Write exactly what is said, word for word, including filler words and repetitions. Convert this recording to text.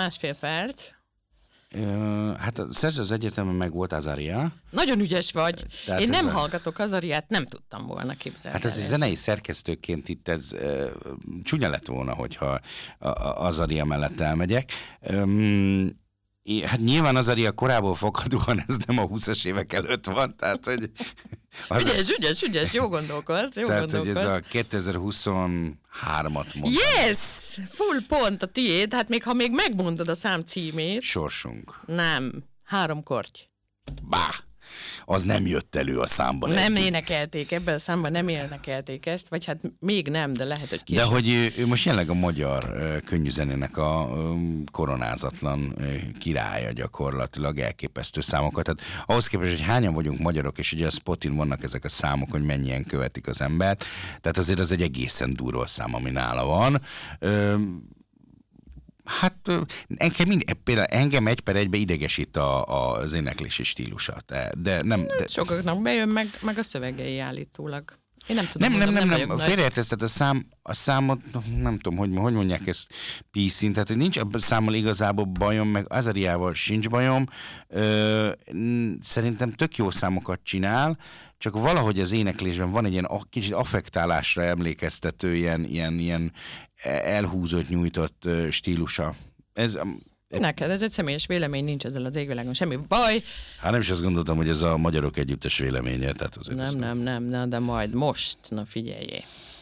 másfél perc. Ö, hát a szerző az egyetemen meg volt Azaria. Nagyon ügyes vagy. Tehát Én nem a... hallgatok Azariát, nem tudtam volna képzelni. Hát ez egy zenei szerkesztőként itt ez uh, csúnya lett volna, hogyha a, a Azaria mellett elmegyek. Um, Hát nyilván Azaria korából fakadóan ez nem a húszas évek előtt van, tehát hogy... Az ügyes, ügyes, ügyes, jó gondolkodsz, jó tehát, gondolkodsz. hogy ez a kétezer-huszonhármat mondom. Yes! Full pont a tiéd, hát még ha még megmondod a szám címét. Sorsunk. Nem, három korty. Bá! Az nem jött elő a számban. Nem eddig. énekelték, ebben a számban nem énekelték ezt, vagy hát még nem, de lehet, hogy később. De hogy ő, ő most jelenleg a magyar uh, könnyűzenének a um, koronázatlan uh, királya gyakorlatilag, elképesztő számokat. Tehát ahhoz képest, hogy hányan vagyunk magyarok, és ugye a Spotin vannak ezek a számok, hogy mennyien követik az embert, tehát azért az egy egészen durva szám, ami nála van. Uh, Hát engem, mind, például engem egy per egybe idegesít a, a, az éneklési stílusa, de, de nem... De... Sokaknak bejön meg, meg a szövegei állítólag. Én nem tudom, Nem, mondom, nem, nem, nem, nem. félreértesz, tehát a, szám, a számot, nem tudom, hogy, hogy mondják ezt píszint, tehát hogy nincs a számmal igazából bajom, meg Azariával sincs bajom. Ö, szerintem tök jó számokat csinál, csak valahogy az éneklésben van egy ilyen kicsit affektálásra emlékeztető, ilyen, ilyen, ilyen elhúzott, nyújtott stílusa. Ez... Neked ez egy személyes vélemény, nincs ezzel az égvilágon semmi baj. Hát nem is azt gondoltam, hogy ez a magyarok együttes véleménye. Tehát azért nem, nem, nem, nem, de majd most, na figyeljé.